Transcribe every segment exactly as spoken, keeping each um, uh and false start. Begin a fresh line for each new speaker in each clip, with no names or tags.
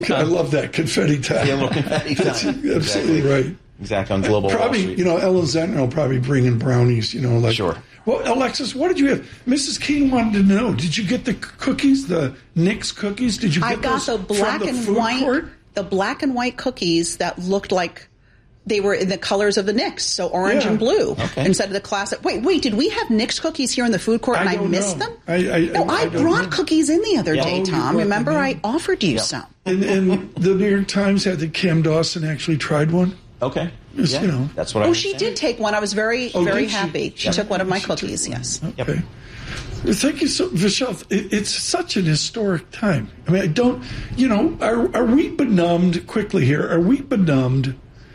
I love that confetti time.
Yeah, a little confetti time.
That's absolutely
exactly.
right.
Exactly, on Global
probably,
Wall Street.
You know, Ellen Zentner will probably bring in brownies, you know. like.
Sure.
Well, Alexis, what did you have? Missus King wanted to know, did you get the cookies, the Nick's cookies? Did you get
I got
those
the black
from the
and
food
white,
court?
the black and white cookies that looked like they were in the colors of the Knicks, so orange
Yeah.
and blue,
Okay.
instead of the classic. Wait, wait, did we have Knicks cookies here in the food court and
I
I,
don't
missed
know.
them?
I, I,
no, I,
I don't
brought
know.
cookies in the other
Yeah.
day,
Oh, you
Tom.
brought
Remember,
them
I
in?
offered you
Yep.
some.
And, and the New York Times had that Cam Dawson actually tried one.
Okay.
Just,
yeah.
you know.
That's what I
Oh,
was
she
saying.
did take one. I was very,
Oh,
very
did she?
happy. She
Yep.
took one of my
She took
cookies,
one.
yes.
Okay. Thank you so Vishal, it, it's such an historic time. I mean, I don't, you know, are, are we benumbed, quickly here, are we benumbed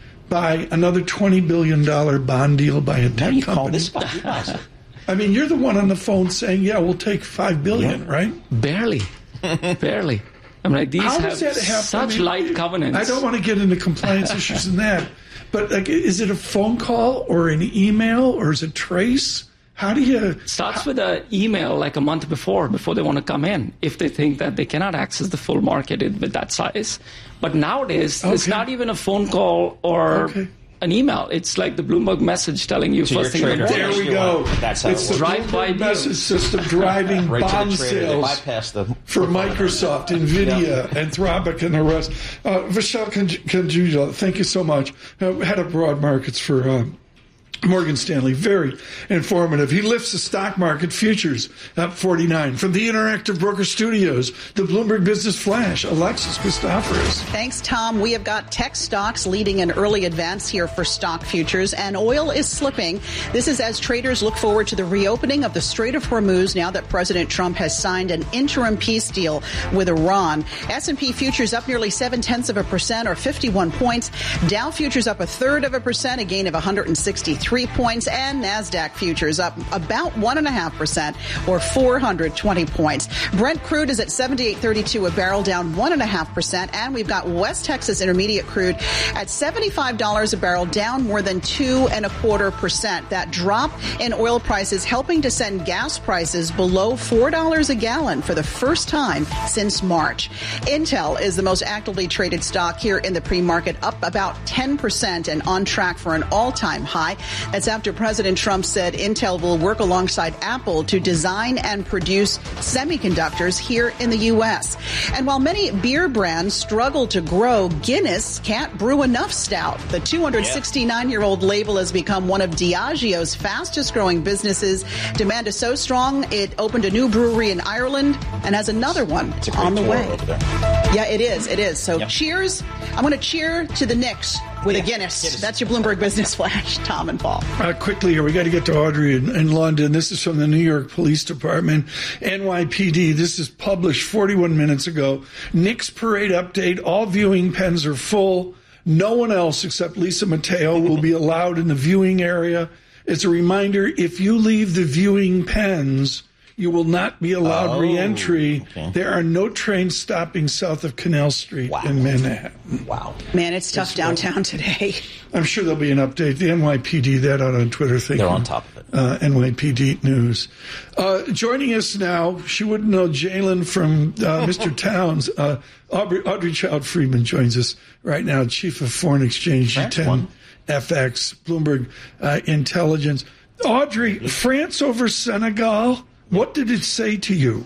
by another twenty billion dollars bond deal by a
Now
tech
you call
company?
this about you guys.
I mean, you're the one on the phone saying, yeah, we'll take five billion dollars,
Yeah.
right?
Barely. Barely. I'm like, these
How
have
does that happen?
such
I mean,
light covenants.
I don't want to get into compliance issues and that, but like, is it a phone call or an email or is it trace? How do you...
Starts with an email like a month before, before they want to come in, if they think that they cannot access the full market with that size. But nowadays, it's
Okay.
not even a phone call or
Okay.
an email. It's like the Bloomberg message telling you
So
first
your
thing in the
trader-
morning.
There we go.
That's how
it's
it
the
works.
Drive-by
Bloomberg
deal.
message system driving
Right
bond
to the trader. They
sales
bypass the
for Microsoft, NVIDIA,
Yeah.
Anthropic, and the rest. Uh, Vishal Kanjuja, thank you so much. Uh, head of broad markets for uh, Morgan Stanley. Very informative. He lifts the stock market futures up forty-nine. From the Interactive Broker Studios, the Bloomberg Business Flash, Alexis Christoforous.
Thanks, Tom. We have got tech stocks leading an early advance here for stock futures, and oil is slipping. This is as traders look forward to the reopening of the Strait of Hormuz now that President Trump has signed an interim peace deal with Iran. S and P futures up nearly seven-tenths of a percent, or fifty-one points. Dow futures up a third of a percent, a gain of one hundred sixty-three points, and NASDAQ futures up about one point five percent, or four hundred twenty points. Brent crude is at seventy-eight thirty-two a barrel, down one point five percent, and we've got West Texas Intermediate crude at seventy-five dollars a barrel, down more than two and a quarter percent. That drop in oil prices helping to send gas prices below four dollars a gallon for the first time since March. Intel is the most actively traded stock here in the pre-market, up about ten percent and on track for an all-time high. That's after President Trump said Intel will work alongside Apple to design and produce semiconductors here in the U S. And while many beer brands struggle to grow, Guinness can't brew enough stout. The two hundred sixty-nine-year-old label has become one of Diageo's fastest-growing businesses. Demand is so strong, it opened a new brewery in Ireland and has another one
It's a great
on the
tour
way.
over there.
Yeah, it is. It is. So
Yep.
cheers. I'm going to cheer to the Knicks with
Yeah,
a Guinness.
Guinness.
That's your Bloomberg Business Flash, Tom and Paul.
Uh, quickly here, we got to get to Audrey in, in London. This is from the New York Police Department, N Y P D. This is published forty-one minutes ago. Knicks parade update. All viewing pens are full. No one else except Lisa Mateo will be allowed in the viewing area. It's a reminder, if you leave the viewing pens, you will not be allowed
Oh,
re-entry.
okay.
There are no trains stopping south of Canal Street
Wow.
in Manhattan.
Wow.
Man, it's tough downtown today.
I'm sure there'll be an update. The N Y P D, that out on Twitter. Thank
They're
you.
on top of it.
Uh, N Y P D News. Uh, joining us now, she wouldn't know Jalen from uh, Mister Towns. Uh, Audrey, Audrey Child Friedman joins us right now, Chief of Foreign Exchange, G
France
ten,
won.
F X, Bloomberg uh, Intelligence. Audrey, France over Senegal, what did it say to you?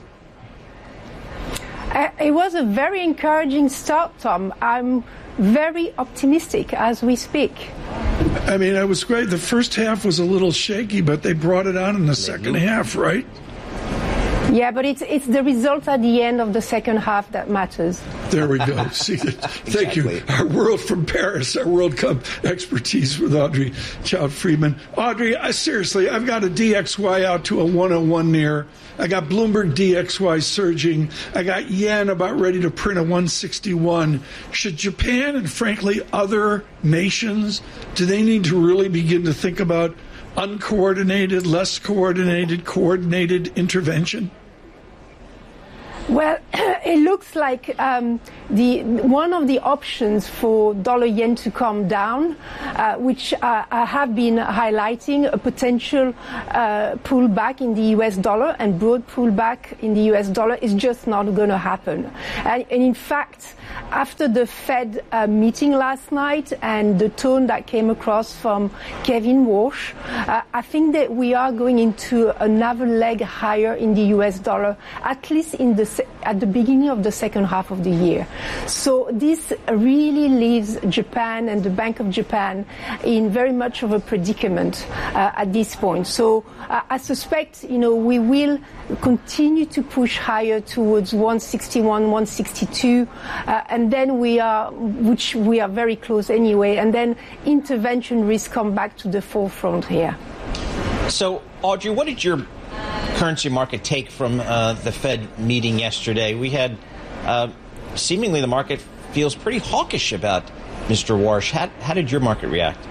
Uh, it was a very encouraging start, Tom. I'm very optimistic as we speak.
I mean, it was great. The first half was a little shaky, but they brought it on in the second half, right?
Yeah, but it's it's the result at the end of the second half that matters.
There we go. See, thank you.
Exactly.
Our World from Paris, our World Cup expertise with Audrey Child Friedman. Audrey, I, seriously, I've got a D X Y out to a one oh one near. I got Bloomberg D X Y surging. I got yen about ready to print a one sixty-one. Should Japan and, frankly, other nations, do they need to really begin to think about uncoordinated, less coordinated, coordinated intervention?
Well, it looks like um, the one of the options for dollar yen to come down, uh, which uh, I have been highlighting, a potential uh, pullback in the U S dollar and broad pullback in the U S dollar is just not going to happen. And, and in fact, after the Fed uh, meeting last night and the tone that came across from Kevin Walsh, uh, I think that we are going into another leg higher in the U S dollar, at least in the se- at the beginning of the second half of the year. So this really leaves Japan and the Bank of Japan in very much of a predicament uh, at this point. So uh, I suspect, you know, we will continue to push higher towards one sixty-one, one sixty-two, uh, and then we are, which we are very close anyway, and then intervention risk come back to the forefront here.
So, Audrey, what did your currency market take from uh, the Fed meeting yesterday? We had, uh, seemingly the market feels pretty hawkish about Mister Walsh. How, how did your market react?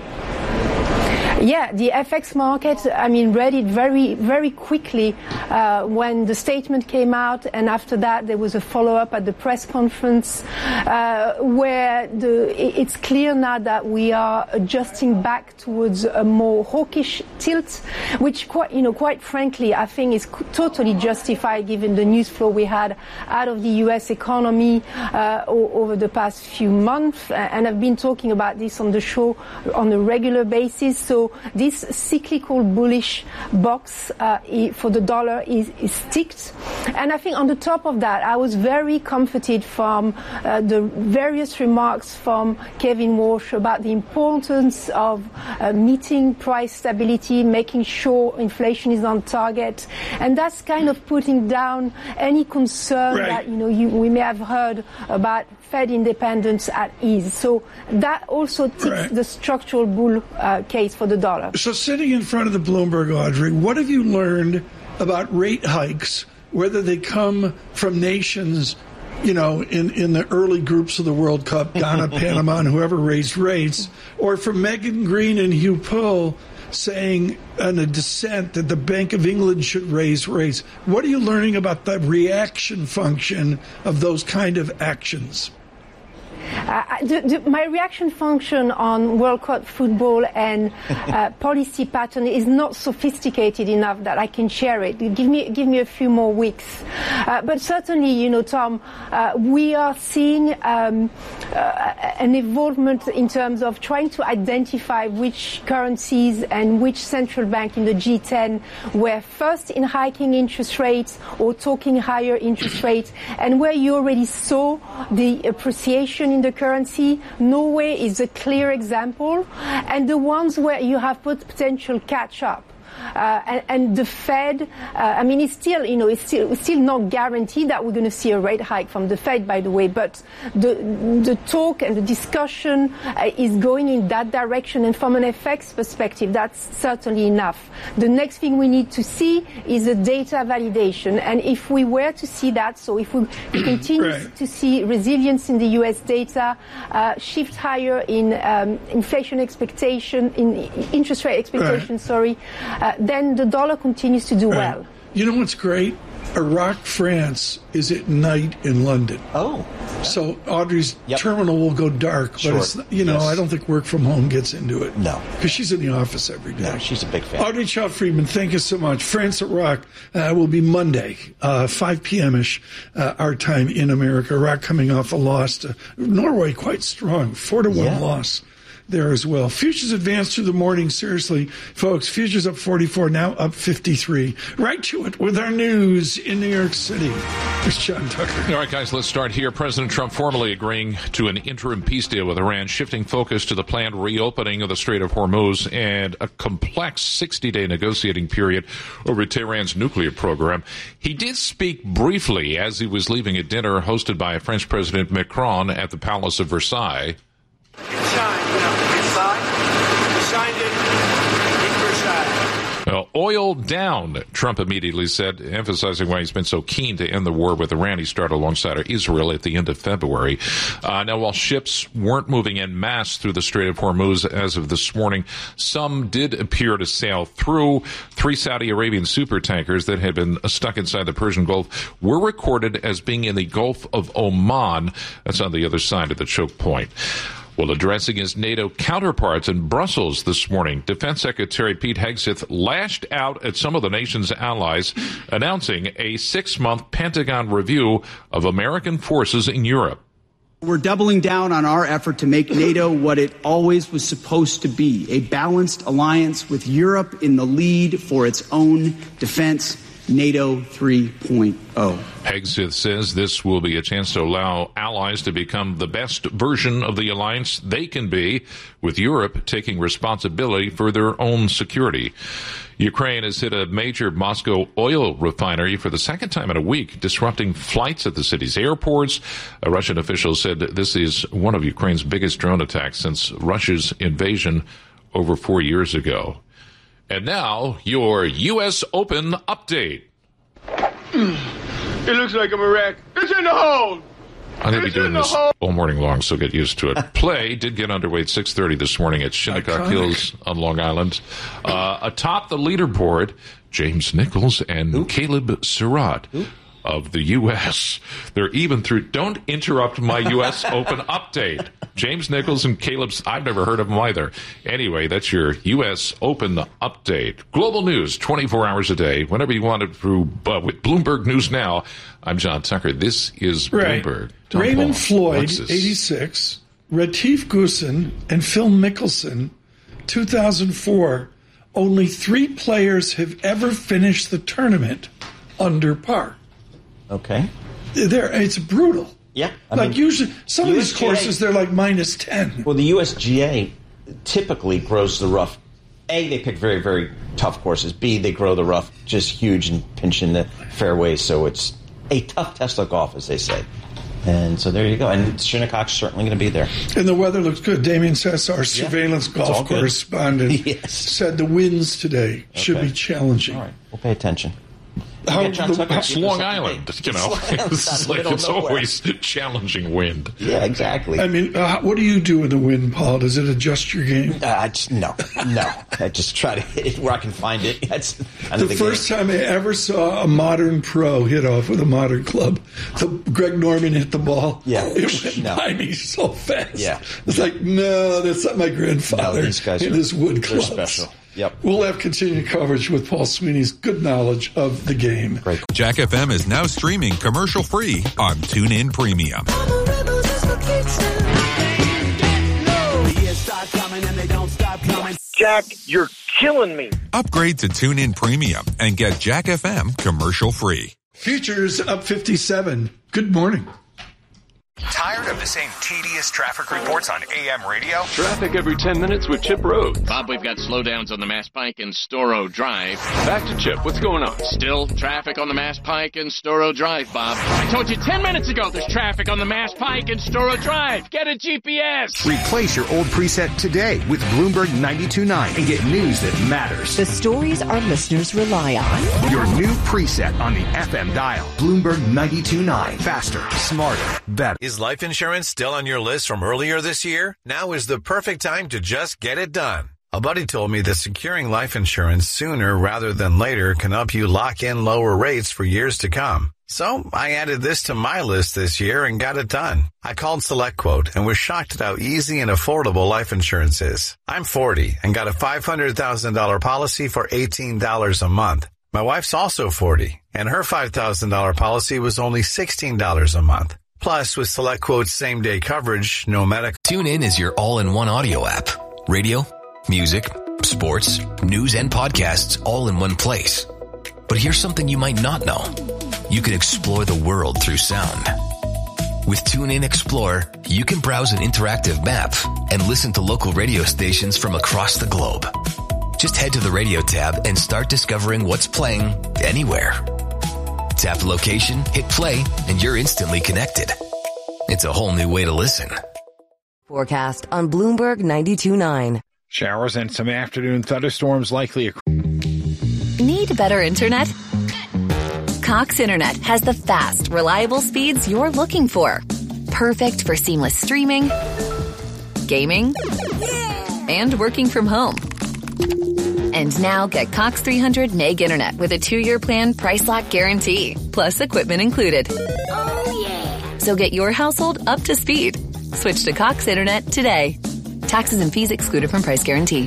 Yeah, the F X market, I mean, read it very, very quickly uh, when the statement came out, and after that there was a follow-up at the press conference uh, where the, it's clear now that we are adjusting back towards a more hawkish tilt, which, quite, you know, quite frankly, I think is totally justified given the news flow we had out of the U S economy uh, over the past few months, and I've been talking about this on the show on a regular basis. So this cyclical bullish box uh, for the dollar is, is ticked. And I think on the top of that, I was very comforted from uh, the various remarks from Kevin Walsh about the importance of uh, meeting price stability, making sure inflation is on target. And that's kind of putting down any concern right. that, you know, you, we may have heard about Fed independence at ease. So that also ticks right. the structural bull uh, case for the dollar.
So sitting in front of the Bloomberg, Audrey, what have you learned about rate hikes, whether they come from nations, you know, in, in the early groups of the World Cup, Ghana, Panama, and whoever raised rates, or from Megan Green and Hugh Pull saying in a dissent that the Bank of England should raise rates? What are you learning about the reaction function of those kind of actions?
Uh, the, the, my reaction function on World Cup football and uh, policy pattern is not sophisticated enough that I can share it. Give me, give me a few more weeks. Uh, but certainly, you know, Tom, uh, we are seeing um, uh, an evolvement in terms of trying to identify which currencies and which central bank in the G ten were first in hiking interest rates or talking higher interest rates, and where you already saw the appreciation in the currency. Norway is a clear example, and the ones where you have put potential catch up. Uh, and, and the Fed, uh, I mean, it's still, you know, it's still, it's still not guaranteed that we're going to see a rate hike from the Fed, by the way, but the the talk and the discussion uh, is going in that direction, and from an F X perspective, that's certainly enough. The next thing we need to see is a data validation, and if we were to see that, so if we continue right. to see resilience in the U S data, uh, shift higher in um, inflation expectation, in interest rate expectation, right. sorry, Uh, then the dollar continues to do right. well.
You know what's great? Iraq, France is at night in London.
Oh.
So Audrey's
yep.
terminal will go dark, but
sure.
it's, you know,
yes.
I don't think work from home gets into it.
No.
Because she's in the office every day.
No, she's a big fan.
Audrey Child-Friedman, thank you so much. France Iraq uh, will be Monday, uh, five p.m.-ish, uh, our time in America. Iraq coming off a loss to Norway, quite strong, four to one
yeah.
loss there as well. Futures advanced through the morning. Seriously, folks, futures up forty-four, now up fifty-three. Right to it with our news in New York City. Here's John Tucker.
All right, guys, let's start here. President Trump formally agreeing to an interim peace deal with Iran, shifting focus to the planned reopening of the Strait of Hormuz and a complex sixty-day negotiating period over Tehran's nuclear program. He did speak briefly as he was leaving a dinner hosted by French President Macron at the Palace of Versailles. Well, oil down, Trump immediately said, emphasizing why he's been so keen to end the war with Iran. He started alongside of Israel at the end of February. Uh, now, while ships weren't moving en masse through the Strait of Hormuz as of this morning, some did appear to sail through. Three Saudi Arabian supertankers that had been stuck inside the Persian Gulf were recorded as being in the Gulf of Oman. That's on the other side of the choke point. Well, addressing his NATO counterparts in Brussels this morning, Defense Secretary Pete Hegseth lashed out at some of the nation's allies, announcing a six-month Pentagon review of American forces in Europe.
We're doubling down on our effort to make NATO what it always was supposed to be, a balanced alliance with Europe in the lead for its own defense. NATO three point oh.
Hegseth says this will be a chance to allow allies to become the best version of the alliance they can be, with Europe taking responsibility for their own security. Ukraine has hit a major Moscow oil refinery for the second time in a week, disrupting flights at the city's airports. A Russian official said this is one of Ukraine's biggest drone attacks since Russia's invasion over four years ago. And now, your U S Open update.
It looks like I'm a wreck. It's in the hole!
I'm going to be doing this all morning long, so get used to it. Play did get underway at six thirty this morning at Shinnecock Iconic. Hills on Long Island. Uh, atop the leaderboard, James Nichols and Ooh. Caleb Surratt Ooh. Of the U S They're even through. Don't interrupt my U S Open update. James Nichols and Caleb's, I've never heard of them either. Anyway, that's your U S Open update. Global news, twenty-four hours a day, whenever you want it through uh, with Bloomberg News Now. I'm John Tucker. This is
right.
Bloomberg. Tom
Raymond
Paul,
Floyd, eighty-six, Retief Goosen, and Phil Mickelson, two thousand four. Only three players have ever finished the tournament under par.
Okay.
They're, it's brutal.
Yeah. I
like
mean,
usually, some
U S G A,
of these courses, they're like minus ten.
Well, the U S G A typically grows the rough. A, they pick very, very tough courses. B, they grow the rough just huge and pinch in the fairways. So it's a tough test of golf, as they say. And so there you go. And Shinnecock's certainly going to be there.
And the weather looks good. Damien Sess, our surveillance
yeah,
golf correspondent,
yes.
said the winds today okay. should be challenging.
All right. We'll pay attention.
How,
yeah,
the,
Tucker,
it's Long Island, you know. It's like it's always challenging wind.
Yeah, exactly.
I mean, uh, what do you do in the wind, Paul? Does it adjust your game?
Uh, I just, no, no. I just try to hit it where I can find it. That's
the,
the
first
game.
time I ever saw a modern pro hit off with a modern club. The Greg Norman hit the ball.
Yeah,
it went
no.
by me so fast.
Yeah,
it's like no, that's not my grandfather.
No, these guys
in
are,
his wood clubs.
special. Yep.
We'll have continued coverage with Paul Sweeney's good knowledge of the game.
Great.
Jack F M is now streaming commercial-free on TuneIn Premium.
Jack, you're killing me.
Upgrade to TuneIn Premium and get Jack F M commercial-free.
Futures up fifty-seven. Good morning.
Tired of the same tedious traffic reports on A M radio?
Traffic every ten minutes with Chip Road.
Bob, we've got slowdowns on the Mass Pike and Storrow Drive.
Back to Chip. What's going on?
Still traffic on the Mass Pike and Storrow Drive, Bob. I told you ten minutes ago there's traffic on the Mass Pike and Storrow Drive. Get a G P S.
Replace your old preset today with Bloomberg ninety-two point nine and get news that matters.
The stories our listeners rely on.
Your new preset on the F M dial. Bloomberg ninety-two point nine. Faster, smarter, better.
Is life insurance still on your list from earlier this year? Now is the perfect time to just get it done. A buddy told me that securing life insurance sooner rather than later can help you lock in lower rates for years to come. So I added this to my list this year and got it done. I called SelectQuote and was shocked at how easy and affordable life insurance is. I'm forty and got a five hundred thousand dollars policy for eighteen dollars a month. My wife's also forty and her five thousand dollars policy was only sixteen dollars a month. Plus, with SelectQuote's same-day coverage, no medical.
TuneIn is your all-in-one audio app. Radio, music, sports, news, and podcasts all in one place. But here's something you might not know. You can explore the world through sound. With TuneIn Explorer, you can browse an interactive map and listen to local radio stations from across the globe. Just head to the radio tab and start discovering what's playing anywhere. Tap location, hit play, and you're instantly connected. It's a whole new way to listen.
Forecast on Bloomberg ninety-two point nine.
Showers and some afternoon thunderstorms likely. Need better internet? Cox Internet has the fast, reliable speeds you're looking for. Perfect for seamless streaming, gaming, and working from home. And now get Cox three hundred meg internet with a two-year plan price lock guarantee, plus equipment included. Oh, yeah. So get your household up to speed. Switch to Cox Internet today. Taxes and fees excluded from price guarantee.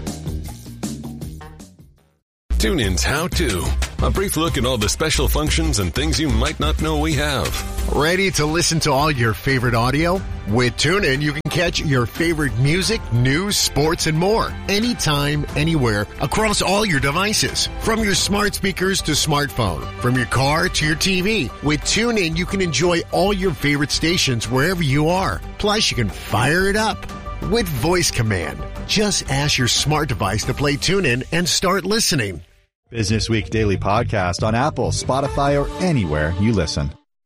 TuneIn's How To. A brief look at all the special functions and things you might not know we have.
Ready to listen to all your favorite audio? With TuneIn, you can catch your favorite music, news, sports, and more. Anytime, anywhere, across all your devices. From your smart speakers to smartphone. From your car to your T V. With TuneIn, you can enjoy all your favorite stations wherever you are. Plus, you can fire it up with voice command. Just ask your smart device to play TuneIn and start listening.
Business Week Daily Podcast on Apple, Spotify, or anywhere you listen.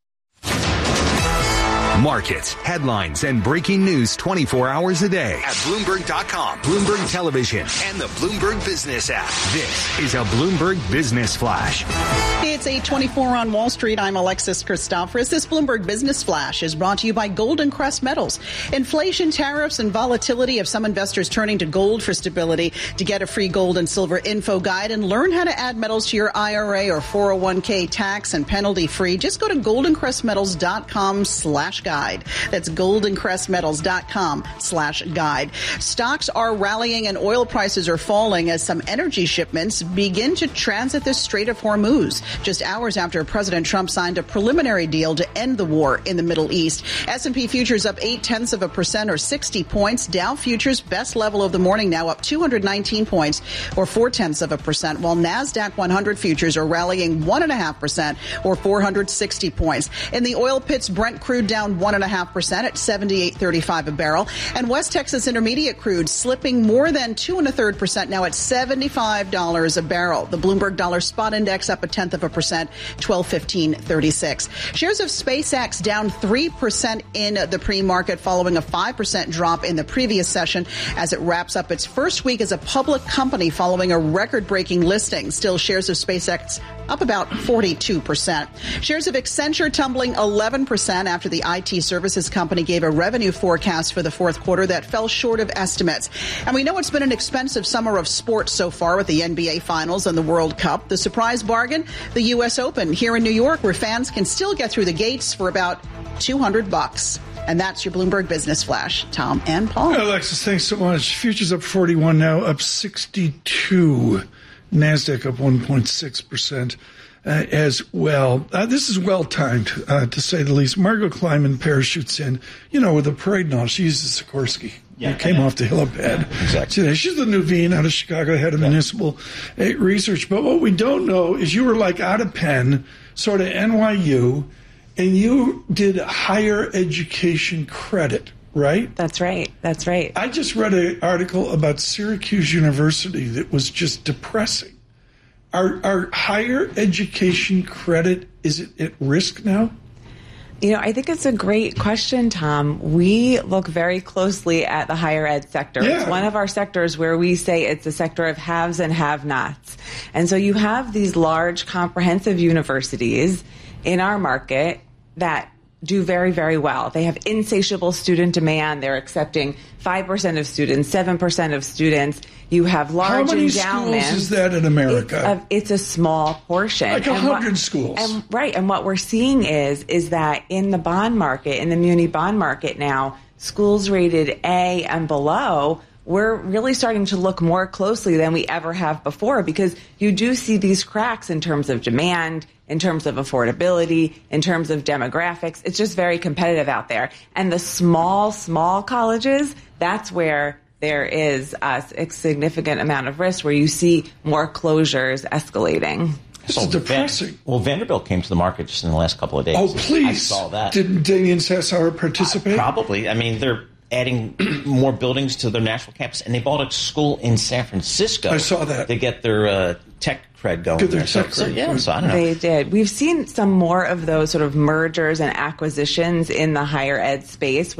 Markets, headlines, and breaking news twenty-four hours a day at Bloomberg dot com, Bloomberg Television, and the Bloomberg Business app. This is a Bloomberg Business Flash.
It's eight twenty-four on Wall Street. I'm Alexis Christoforous. This Bloomberg Business Flash is brought to you by Golden Crest Metals. Inflation, tariffs, and volatility have some investors turning to gold for stability. To get a free gold and silver info guide and learn how to add metals to your I R A or four oh one k tax and penalty free, just go to golden crest metals dot com slash guide. That's golden crest metals dot com slash guide. Stocks are rallying and oil prices are falling as some energy shipments begin to transit the Strait of Hormuz, just hours after President Trump signed a preliminary deal to end the war in the Middle East. S and P futures up eight tenths of a percent or sixty points. Dow futures best level of the morning now up two hundred nineteen points or four tenths of a percent, while NASDAQ one hundred futures are rallying one and a half percent or four hundred sixty points. In the oil pits, Brent crude down one and a half percent at seventy-eight thirty-five a barrel, and West Texas Intermediate crude slipping more than two and a third percent now at seventy-five dollars a barrel. The Bloomberg Dollar Spot Index up a tenth of a percent, twelve fifteen thirty-six. Shares of SpaceX down three percent in the pre-market following a five percent drop in the previous session as it wraps up its first week as a public company following a record-breaking listing. Still, shares of SpaceX up about forty-two percent. Shares of Accenture tumbling eleven percent after the I T services company gave a revenue forecast for the fourth quarter that fell short of estimates. And we know it's been an expensive summer of sports so far with the N B A Finals and the World Cup. The surprise bargain, the U S Open here in New York, where fans can still get through the gates for about two hundred bucks. And that's your Bloomberg Business Flash. Tom and Paul.
Alexis, thanks so much. Futures up forty-one now, up sixty-two. NASDAQ up one point six percent uh, as well. Uh, this is well-timed, uh, to say the least. Margot Kleiman parachutes in, you know, with a parade and all. She uses Sikorsky. Yeah, it came yeah. off the helipad.
Exactly.
Today. She's the new Veen out of Chicago, head of yeah. municipal uh, research. But what we don't know is you were like out of Penn, sort of N Y U, and you did higher education credit, right?
That's right. That's right.
I just read an article about Syracuse University that was just depressing. Our, our higher education credit, is it at risk now?
You know, I think it's a great question, Tom. We look very closely at the higher ed sector. Yeah. It's one of our sectors where we say it's a sector of haves and have-nots. And so you have these large comprehensive universities in our market that do very, very well. They have insatiable student demand. They're accepting five percent of students, seven percent of students. You have large endowments.
How many schools is that in America?
It's a, it's a small portion.
Like a hundred schools.
And, right. And what we're seeing is, is that in the bond market, in the muni bond market now, schools rated A and below, we're really starting to look more closely than we ever have before, because you do see these cracks in terms of demand, in terms of affordability, in terms of demographics. It's just very competitive out there. And the small, small colleges, that's where there is a significant amount of risk, where you see more closures escalating.
This is depressing.
Van, well, Vanderbilt came to the market just in the last couple of days.
Oh, please.
I saw that.
Didn't Damian Sassauer participate?
Uh, probably. I mean, they're adding more buildings to their national campus, and they bought a school in San Francisco.
I saw that.
To get their uh, tech cred going.
Get their
there.
tech
so,
cred.
Yeah, so I don't know.
They did. We've seen some more of those sort of mergers and acquisitions in the higher ed space, which
yep.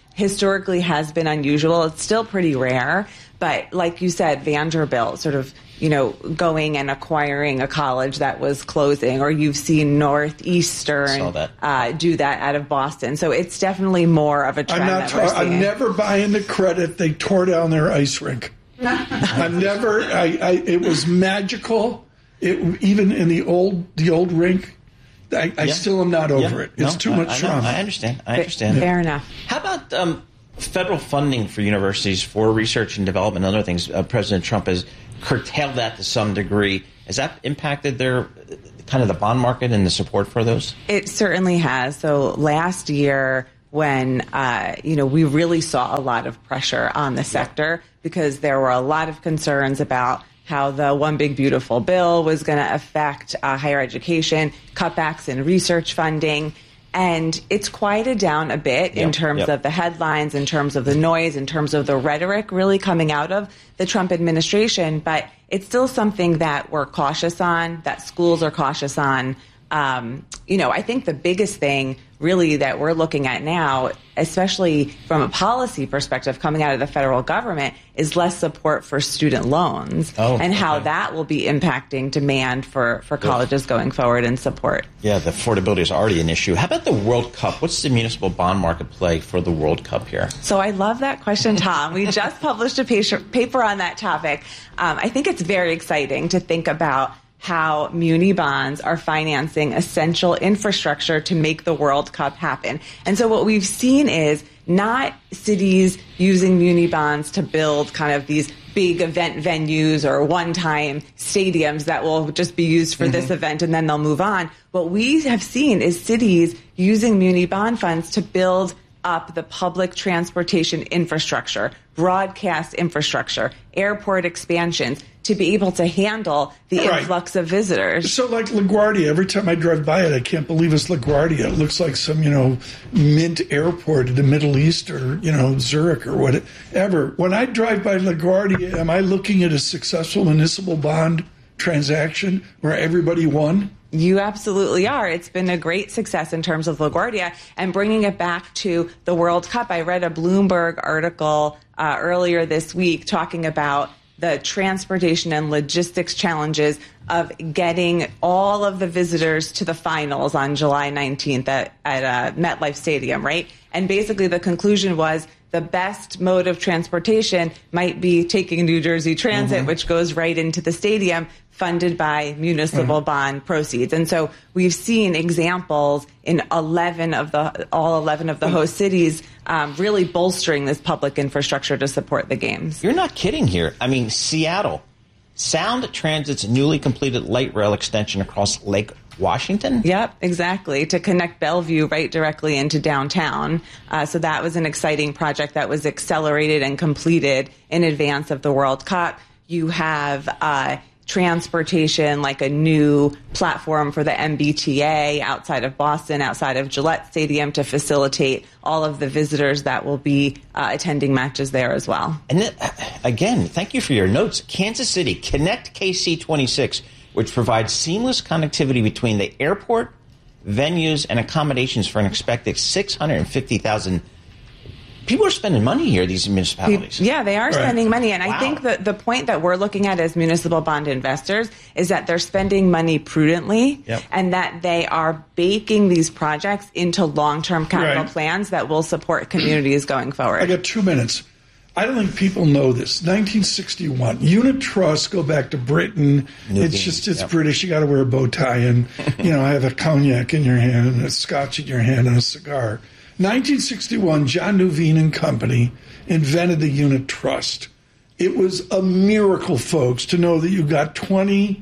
historically has been unusual. It's still pretty rare. But like you said, Vanderbilt sort of, you know, going and acquiring a college that was closing, or you've seen Northeastern
that.
Uh, do that out of Boston. So it's definitely more of a trend
I'm
that
not.
we're
Ta-
seeing.
I'm never buying the credit. They tore down their ice rink. I'm never. I, I. It was magical. It even in the old the old rink. I, I
Yeah.
still am not over
Yeah.
it. It's
No,
too
I-
much
I, know.
trauma.
I understand. I understand.
Fair enough.
How about um, federal funding for universities for research and development and other things? Uh, President Trump has curtailed that to some degree. Has that impacted their kind of the bond market and the support for those?
It certainly has. So last year, when uh, you know we really saw a lot of pressure on the sector because there were a lot of concerns about how the One Big Beautiful Bill was going to affect uh, higher education, cutbacks in research funding. And it's quieted down a bit in
Yep,
terms
yep.
of the headlines, in terms of the noise, in terms of the rhetoric really coming out of the Trump administration. But it's still something that we're cautious on, that schools are cautious on. Um, you know, I think the biggest thing really that we're looking at now, especially from a policy perspective coming out of the federal government, is less support for student loans
Oh,
and how
okay.
that will be impacting demand for, for colleges going forward and support.
Yeah, the affordability is already an issue. How about the World Cup? What's the municipal bond market play for the World Cup here?
So I love that question, Tom. We just published a paper on that topic. Um, I think it's very exciting to think about how muni bonds are financing essential infrastructure to make the World Cup happen. And so what we've seen is not cities using muni bonds to build kind of these big event venues or one-time stadiums that will just be used for mm-hmm. this event and then they'll move on. What we have seen is cities using muni bond funds to build up the public transportation infrastructure, broadcast infrastructure, airport expansions to be able to handle the
Right.
influx of visitors.
So like LaGuardia, every time I drive by it, I can't believe it's LaGuardia. It looks like some, you know, mint airport in the Middle East or, you know, Zurich or whatever. When I drive by LaGuardia, am I looking at a successful municipal bond transaction where everybody won?
You absolutely are. It's been a great success in terms of LaGuardia. And bringing it back to the World Cup, I read a Bloomberg article uh, earlier this week talking about the transportation and logistics challenges of getting all of the visitors to the finals on July nineteenth at, at uh, MetLife Stadium, right? And basically the conclusion was the best mode of transportation might be taking New Jersey Transit, mm-hmm. which goes right into the stadium, funded by municipal mm-hmm. bond proceeds. And so we've seen examples in eleven of the all eleven of the host cities um, really bolstering this public infrastructure to support the games.
You're not kidding here. I mean, Seattle, Sound Transit's newly completed light rail extension across Lake Washington?
Yep, exactly, to connect Bellevue right directly into downtown. Uh, so that was an exciting project that was accelerated and completed in advance of the World Cup. You have uh, transportation, like a new platform for the M B T A outside of Boston, outside of Gillette Stadium, to facilitate all of the visitors that will be uh, attending matches there as well.
And then, again, thank you for your notes. Kansas City, Connect K C twenty-six, which provides seamless connectivity between the airport, venues, and accommodations for an expected six hundred fifty thousand. People are spending money here, these municipalities.
Yeah, they are
Right.
spending money. And
Wow.
I think that the point that we're looking at as municipal bond investors is that they're spending money prudently
Yep.
and that they are baking these projects into long-term capital
Right.
plans that will support communities going forward.
I got two minutes. I don't think people know this. nineteen sixty-one, unit trusts go back to Britain.
New
it's
game.
just, it's
Yep.
British. You got to wear a bow tie and, you know, have a cognac in your hand and a scotch in your hand and a cigar. nineteen sixty-one, John Nuveen and Company invented the unit trust. It was a miracle, folks, to know that you got twenty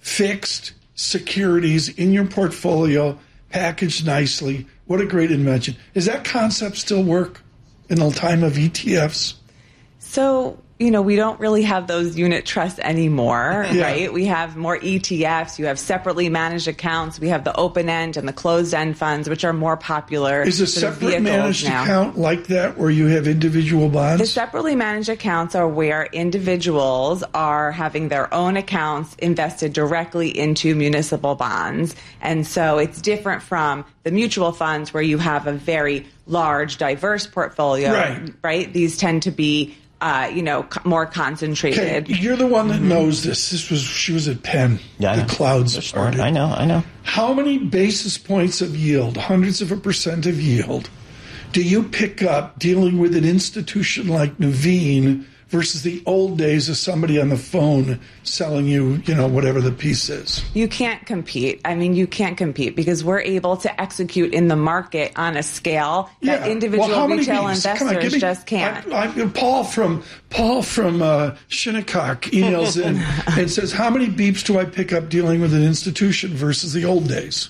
fixed securities in your portfolio, packaged nicely. What a great invention. Does that concept still work in the time of E T Fs?
So you know, we don't really have those unit trusts anymore,
Yeah.
right? We have more E T Fs. You have separately managed accounts. We have the open end and the closed end funds, which are more popular.
Is a
sort of
separate
vehicles
managed
now.
account like that where you have individual
The
bonds?
separately managed accounts are where individuals are having their own accounts invested directly into municipal bonds. And so it's different from the mutual funds where you have a very large, diverse portfolio,
Right.
right? These tend to be Uh, you know, co- more concentrated.
Okay, you're the one that knows this. This was she was at Penn.
Yeah, I
the
know.
clouds
They're smart.
parted.
I know, I know.
How many basis points of yield, hundreds of a percent of yield, do you pick up dealing with an institution like Nuveen versus the old days of somebody on the phone selling you, you know, whatever the piece is?
You can't compete. I mean, you can't compete because we're able to execute in the market on a scale that
Yeah.
individual
Well, how many
retail
beats? Come
investors
on, give me-
just can't.
I, I, Paul from Paul from uh, Shinnecock emails in and says, "How many beeps do I pick up dealing with an institution versus the old days?"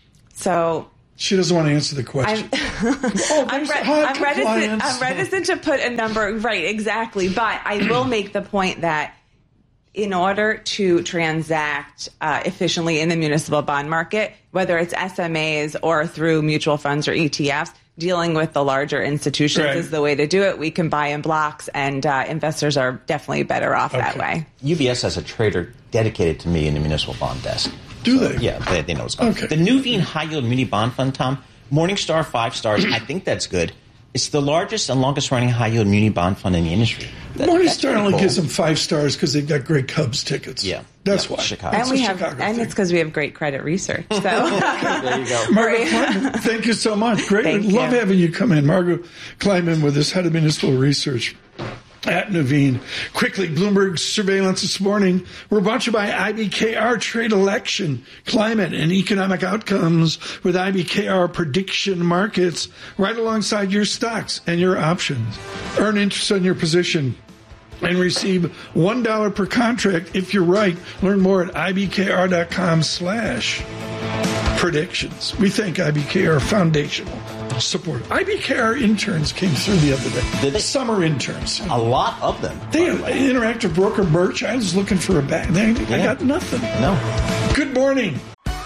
So
she doesn't want to answer the question.
I'm, I'm, re- I'm reticent, I'm reticent to put a number, right, exactly. But I will make the point that in order to transact uh, efficiently in the municipal bond market, whether it's S M As or through mutual funds or E T Fs, dealing with the larger institutions
Right.
is the way to do it. We can buy in blocks, and uh, investors are definitely better off that way.
U B S has a trader dedicated to me in the municipal bond desk.
Do they?
Yeah, they, they know what's going on.
Okay.
The Nuveen High Yield Muni Bond Fund, Tom, Morningstar, five stars. I think that's good. It's the largest and longest running high yield muni bond fund in the industry. That,
Morningstar only gives them five stars because they've got great Cubs tickets.
Yeah.
That's
Yeah,
why.
Chicago.
And
It's
we
a
have,
Chicago
and
thing.
it's because we have great credit research. So
there you go.
Margaret Kleinman, thank you so much. Great.
Thank
Love
you.
having you come in. Margaret Kleinman with us, head of municipal research at Nuveen. Quickly, Bloomberg surveillance this morning. We're brought to you by I B K R Trade Election, Climate and Economic Outcomes with I B K R Prediction Markets right alongside your stocks and your options. Earn interest on your position and receive one dollar per contract if you're right. Learn more at ibkr.com slash predictions. We thank I B K R Foundational support. I B K R interns came through the other day.
Did they?
Summer interns.
A lot of them.
They interactive broker Birch. I was looking for a bag. They, I got nothing.
No.
Good morning.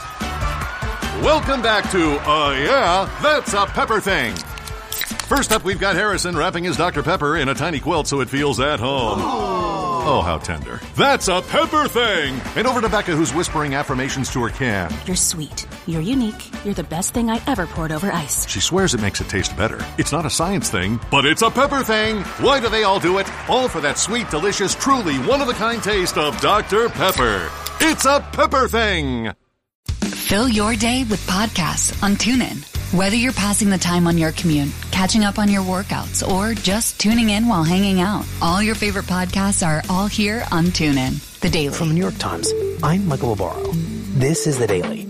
Welcome back to Uh Yeah, That's a Pepper Thing. First up, we've got Harrison wrapping his Doctor Pepper in a tiny quilt so it feels at home. Oh, how tender. That's a Pepper Thing! And over to Becca, who's whispering affirmations to her can.
You're sweet. You're unique. You're the best thing I ever poured over ice.
She swears it makes it taste better. It's not a science thing, but it's a pepper thing. Why do they all do it? All for that sweet, delicious, truly one-of-a-kind taste of Doctor Pepper. It's a Pepper Thing!
Fill your day with podcasts on TuneIn. Whether you're passing the time on your commute, catching up on your workouts, or just tuning in while hanging out, all your favorite podcasts are all here on TuneIn. The Daily.
From the New York Times, I'm Michael Labaro. This is The Daily.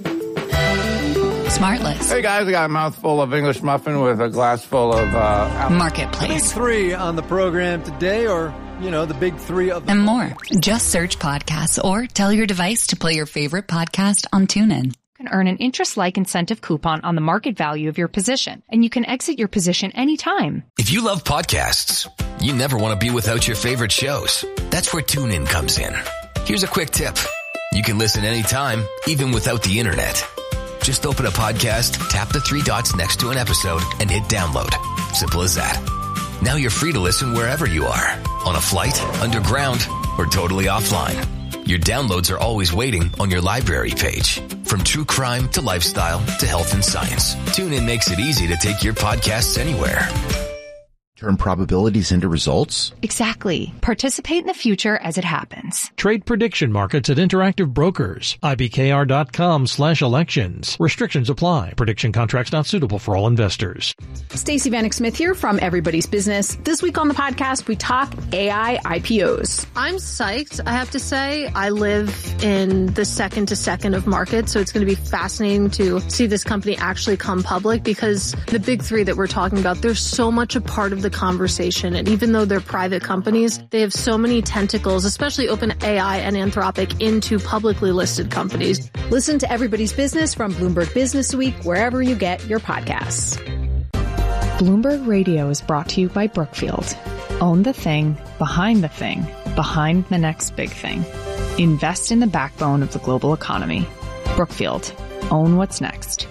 Smartless.
Hey guys, I got a mouthful of English muffin with a glass full of uh, apple.
Marketplace.
Big three on the program today, or, you know, the big three of the...
And more. Just search podcasts or tell your device to play your favorite podcast on TuneIn.
Can earn an interest-like incentive coupon on the market value of your position, and you can exit your position anytime.
If you love podcasts, you never want to be without your favorite shows. That's where TuneIn comes in. Here's a quick tip. You can listen anytime, even without the internet. Just open a podcast, tap the three dots next to an episode, and hit download. Simple as that. Now you're free to listen wherever you are. On a flight, underground, or totally offline. Your downloads are always waiting on your library page. From true crime to lifestyle to health and science, TuneIn makes it easy to take your podcasts anywhere.
Turn probabilities into results?
Exactly. Participate in the future as it happens.
Trade prediction markets at Interactive Brokers. IBKR.com slash elections. Restrictions apply. Prediction contracts not suitable for all investors.
Stacey Vanek Smith here from Everybody's Business. This week on the podcast, we talk A I I P Os.
I'm psyched, I have to say. I live in the second to second of markets, so it's going to be fascinating to see this company actually come public because the big three that we're talking about, they're so much a part of the conversation. And even though they're private companies, they have so many tentacles, especially OpenAI and Anthropic, into publicly listed companies.
Listen to Everybody's Business from Bloomberg Business Week, wherever you get your podcasts.
Bloomberg Radio is brought to you by Brookfield. Own the thing, behind the thing, behind the next big thing. Invest in the backbone of the global economy. Brookfield. Own what's next.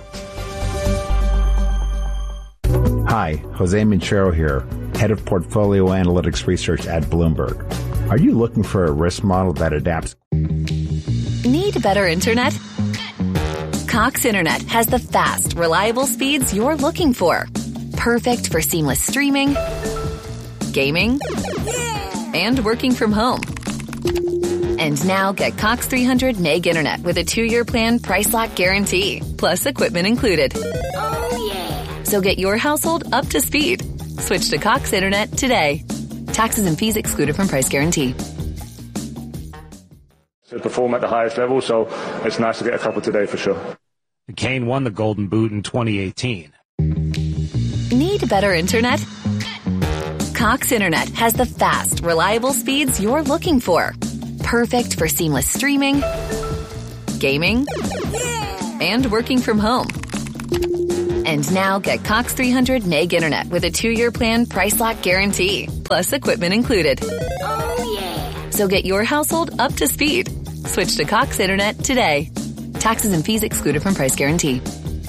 Hi, Jose Minchero here, Head of Portfolio Analytics Research at Bloomberg. Are you looking for a risk model that adapts?
Need better internet? Cox Internet has the fast, reliable speeds you're looking for. Perfect for seamless streaming, gaming, and working from home. And now get Cox three hundred meg internet with a two-year plan price lock guarantee, plus equipment included. Oh, yeah. So get your household up to speed. Switch to Cox Internet today. Taxes and fees excluded from price guarantee.
To perform at the highest level, so it's nice to get a couple today for sure.
Kane won the Golden Boot in twenty eighteen.
Need better internet? Cox Internet has the fast, reliable speeds you're looking for. Perfect for seamless streaming, gaming, and working from home. And now get Cox three hundred meg internet with a two-year plan price lock guarantee, plus equipment included. Oh, yeah. So get your household up to speed. Switch to Cox Internet today. Taxes and fees excluded from price guarantee.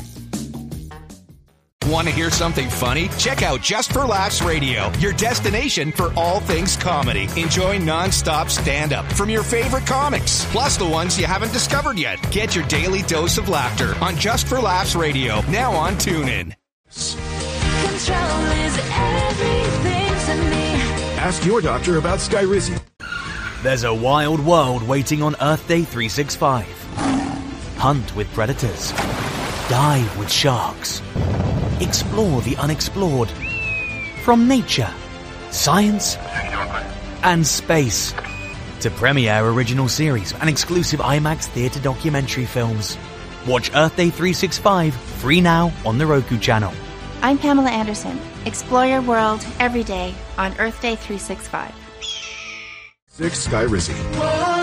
Want to hear something funny? Check out Just for Laughs Radio, your destination for all things comedy. Enjoy non-stop stand-up from your favorite comics, plus the ones you haven't discovered yet. Get your daily dose of laughter on Just for Laughs Radio, now on TuneIn.
Control is everything to me.
Ask your doctor about Skyrizi.
There's a wild world waiting on Earth Day three sixty-five. Hunt with predators. Dive with sharks. Explore the unexplored. From nature, science, and space to premiere original series and exclusive IMAX theatre documentary films. Watch Earth Day three sixty-five free now on the Roku channel.
I'm Pamela Anderson. Explore your world every day on Earth Day three sixty-five.
Six Skyrizi.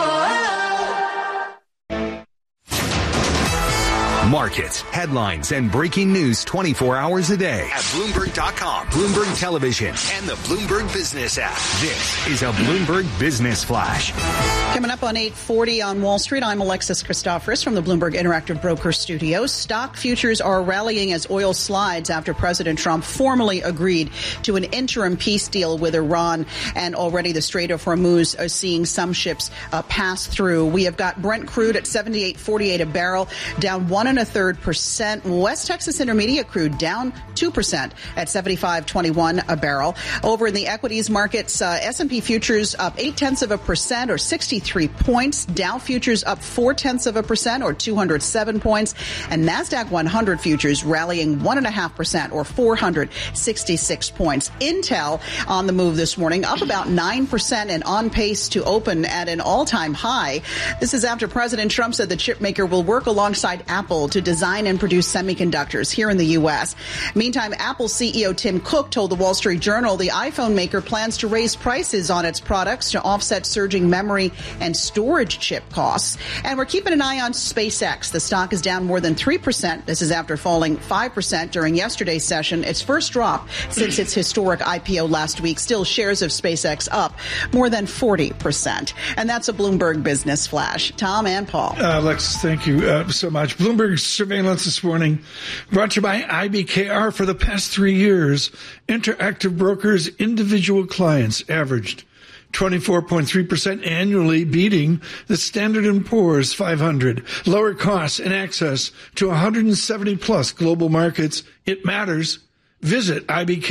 Markets, headlines, and breaking news twenty-four hours a day at Bloomberg dot com, Bloomberg Television, and the Bloomberg Business app. This is a Bloomberg Business Flash.
Coming up on eight forty on Wall Street, I'm Alexis Christoforous from the Bloomberg Interactive Broker Studios. Stock futures are rallying as oil slides after President Trump formally agreed to an interim peace deal with Iran. And already the Strait of Hormuz are seeing some ships uh, pass through. We have got Brent crude at seventy-eight forty-eight a barrel, down one and a third percent. West Texas Intermediate crude down two percent at seventy-five twenty-one a barrel. Over in the equities markets, uh, S and P futures up eight tenths of a percent or sixty-three points. Dow futures up four tenths of a percent or two hundred seven points. And NASDAQ one hundred futures rallying one and a half percent or four hundred sixty-six points. Intel on the move this morning, up about nine percent and on pace to open at an all-time high. This is after President Trump said the chip maker will work alongside Apple to design and produce semiconductors here in the U S. Meantime, Apple C E O Tim Cook told the Wall Street Journal the iPhone maker plans to raise prices on its products to offset surging memory and storage chip costs. And we're keeping an eye on SpaceX. The stock is down more than three percent. This is after falling five percent during yesterday's session, its first drop since its historic I P O last week. Still, shares of SpaceX up more than forty percent. And that's a Bloomberg Business Flash. Tom and Paul.
Uh, Alexis, thank you uh, so much. Bloomberg surveillance this morning brought to you by I B K R. For the past three years, Interactive Brokers individual clients averaged twenty-four point three percent annually, beating the Standard and Poor's five hundred. Lower costs and access to one hundred seventy plus global markets. It matters. Visit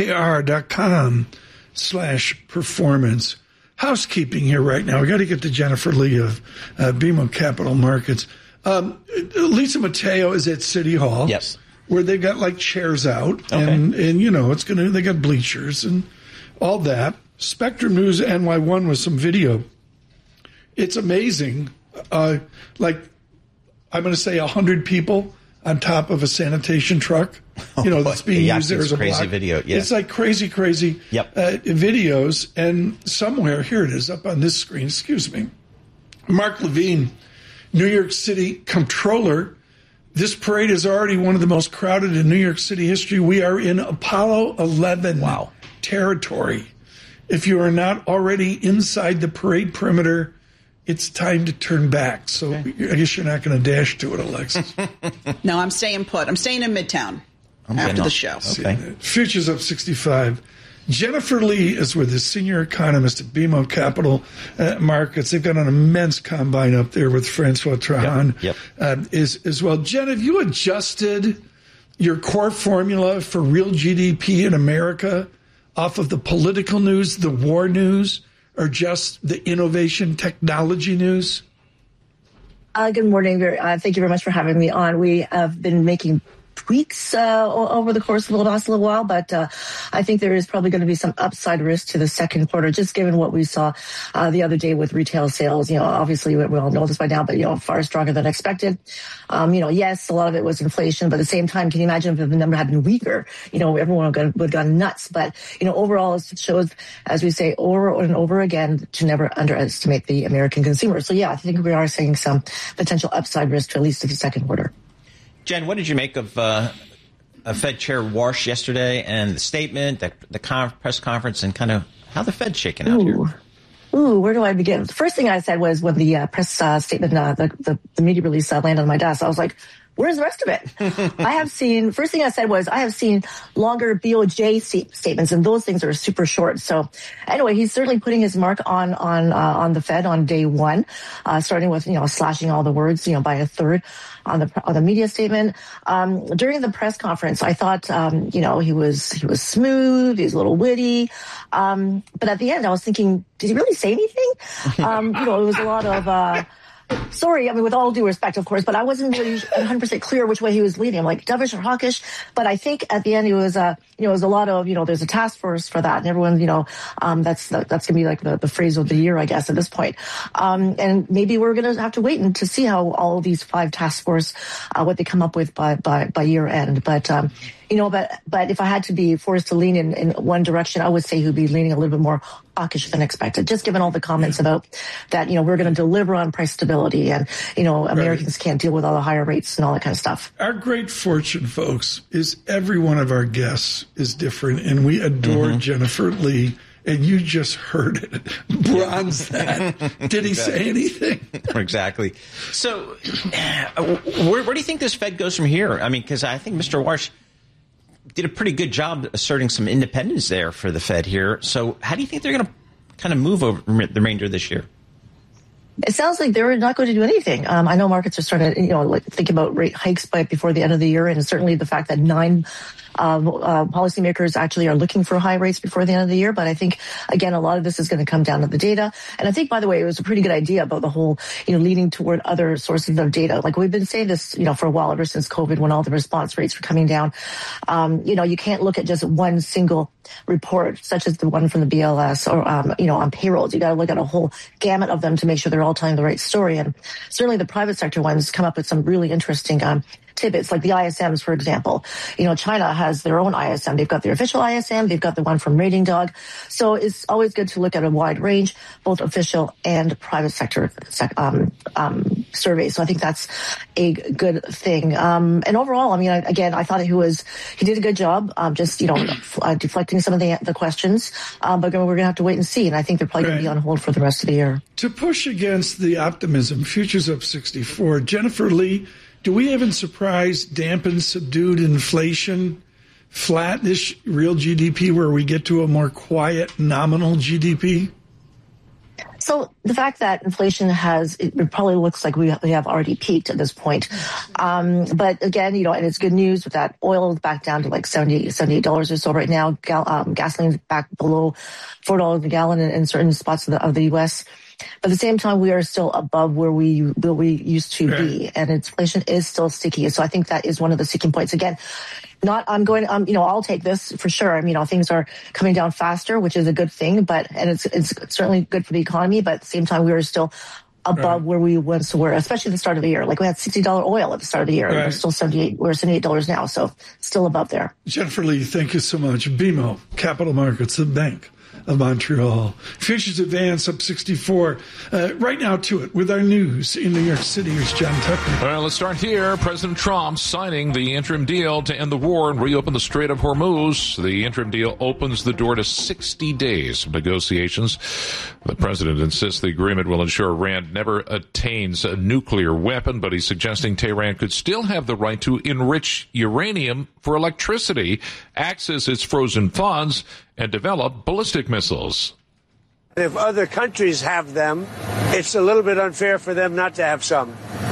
ibkr.com slash performance. Housekeeping here right now. We got to get to Jennifer Lee of uh, B M O Capital Markets. Um, Lisa Mateo is at City Hall.
Yes.
Where they've got like chairs out
okay.
and, and, you know, it's going to, they got bleachers and all that. Spectrum News N Y one with some video. It's amazing. Uh, like, I'm going to say a hundred people on top of a sanitation truck, you know, that's being
yeah,
used there as a
crazy
block.
video. Yeah.
It's like crazy, crazy
yep.
uh, videos. And somewhere, here it is up on this screen, excuse me. Mark Levine, New York City Comptroller, This parade is already one of the most crowded in New York City history. We are in Apollo eleven wow. territory. If you are not already inside the parade perimeter, it's time to turn back. So okay. I guess you're not going to dash to it, Alexis.
No, I'm staying put. I'm staying in Midtown
I'm
after the show.
Okay.
Futures up sixty-five. Jennifer Lee is with the senior economist at B M O Capital uh, Markets. They've got an immense combine up there with Francois Trahan
yep, yep.
Uh, is, as well. Jen, have you adjusted your core formula for real G D P in America off of the political news, the war news, or just the innovation technology news?
Uh, good morning. Uh, thank you very much for having me on. We have been making tweaks uh, over the course of the last little while, but uh, I think there is probably going to be some upside risk to the second quarter, just given what we saw uh, the other day with retail sales. You know, obviously we, we all know this by now, but, you know, far stronger than expected. Um, you know, yes, a lot of it was inflation, but at the same time, can you imagine if the number had been weaker? You know, everyone would have gone nuts. But, you know, overall, it shows, as we say over and over again, to never underestimate the American consumer. So, yeah, I think we are seeing some potential upside risk to at least the second quarter.
Jen, what did you make of uh, Fed Chair Warsh yesterday and the statement, the, the con- press conference, and kind of how the Fed's shaking out
Ooh.
here?
Ooh, where do I begin? The first thing I said was when the uh, press uh, statement, uh, the, the, the media release uh, landed on my desk, I was like, where's the rest of it? I have seen, first thing I said was, I have seen longer B O J st- statements, and those things are super short. So anyway, he's certainly putting his mark on, on, uh, on the Fed on day one, uh, starting with, you know, slashing all the words, you know, by a third on the, on the media statement. Um, during the press conference, I thought, um, you know, he was, he was smooth, he was a little witty. Um, but at the end, I was thinking, did he really say anything? Um, you know, it was a lot of, uh, Sorry, I mean, with all due respect, of course, but I wasn't really one hundred percent clear which way he was leading. I'm like, dovish or hawkish? But I think at the end, it was, uh, you know, it was a lot of, you know, there's a task force for that. And everyone, you know, um, that's, that's going to be like the, the phrase of the year, I guess, at this point. Um, and maybe we're going to have to wait and to see how all these five task force, uh, what they come up with by, by, by year end. But, um, you know, but, but if I had to be forced to lean in, in one direction, I would say he'd be leaning a little bit more hawkish than expected, just given all the comments about that, you know, we're going to deliver on price stability and, you know, Americans right. can't deal with all the higher rates and all that kind of stuff.
Our great fortune, folks, is every one of our guests is different, and we adore mm-hmm. Jennifer Lee. And you just heard it. Bronze that. Did he say anything?
Exactly. So where, where do you think this Fed goes from here? I mean, because I think Mister Warsh did a pretty good job asserting some independence there for the Fed here. So how do you think they're going to kind of move over the remainder of this year?
It sounds like they're not going to do anything. Um, I know markets are starting to, you know, like think about rate hikes by before the end of the year, and certainly the fact that nine um, uh, policymakers actually are looking for high rates before the end of the year. But I think, again, a lot of this is going to come down to the data. And I think, by the way, it was a pretty good idea about the whole, you know, leaning toward other sources of data. Like we've been saying this, you know, for a while, ever since COVID, when all the response rates were coming down. Um, you know, you can't look at just one single report, such as the one from the B L S or, um, you know, on payrolls. You got to look at a whole gamut of them to make sure they're all telling the right story. And certainly the private sector ones come up with some really interesting um, tidbits, like the I S Ms, for example. You know, China has their own I S M. They've got their official I S M. They've got the one from Rating Dog. So it's always good to look at a wide range, both official and private sector um, um, surveys. So I think that's a good thing. Um, and overall, I mean, I, again, I thought he was, he did a good job, um, just, you know, uh, deflecting some of the, the questions. Um, but we're going to have to wait and see. And I think they're probably right. going to be on hold for the rest of the year.
To push against the optimism, futures up sixty-four. Jennifer Lee, do we even surprise dampened, subdued inflation, flattish real G D P, where we get to a more quiet nominal G D P?
So the fact that inflation has, it probably looks like we have already peaked at this point. Um, but again, you know, and it's good news with that oil back down to like seventy, seventy-eight dollars or so right now. Gal, um, gasoline's back below four dollars a gallon in, in certain spots of the, of the U S. But at the same time, we are still above where we where we used to be, and inflation is still sticky. So I think that is one of the sticking points. Again, not I'm going. Um, you know, I'll take this for sure. I mean, you know, things are coming down faster, which is a good thing. But and it's it's certainly good for the economy. But at the same time, we are still above right. where we once were, especially at the start of the year. Like we had sixty dollars oil at the start of the year. Right. We're still seventy-eight. We're seventy-eight dollars now, so still above there.
Jennifer Lee, thank you so much. B M O Capital Markets, the bank of Montreal. Futures advance up sixty-four. Uh, right now to it with our news in New York City. Here's John Tucker.
All right, let's start here. President Trump signing the interim deal to end the war and reopen the Strait of Hormuz. The interim deal opens the door to sixty days of negotiations. The president insists the agreement will ensure Iran never attains a nuclear weapon, but he's suggesting Tehran could still have the right to enrich uranium for electricity, access its frozen funds, and develop ballistic missiles.
If other countries have them, it's a little bit unfair for them not to have some.